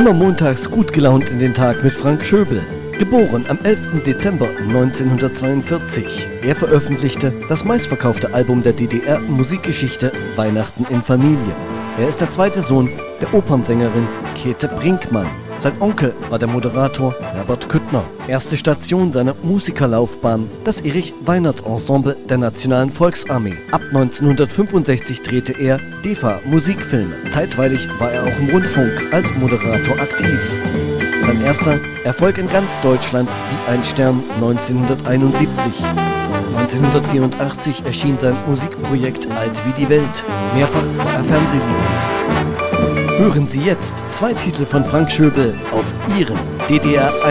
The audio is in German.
Immer montags gut gelaunt in den Tag mit Frank Schöbel. Geboren am 11. Dezember 1942. Er veröffentlichte das meistverkaufte Album der DDR-Musikgeschichte Weihnachten in Familie. Er ist der zweite Sohn der Opernsängerin Käthe Brinkmann. Sein Onkel war der Moderator Herbert Küttner. Erste Station seiner Musikerlaufbahn, das Erich-Weinert-Ensemble der Nationalen Volksarmee. Ab 1965 drehte er DEFA-Musikfilme. Zeitweilig war er auch im Rundfunk als Moderator aktiv. Sein erster Erfolg in ganz Deutschland wie ein Stern 1971. 1984 erschien sein Musikprojekt Alt wie die Welt. Mehrfach war er Fernsehliebhaber. Hören Sie jetzt 2 Titel von Frank Schöbel auf Ihrem DDR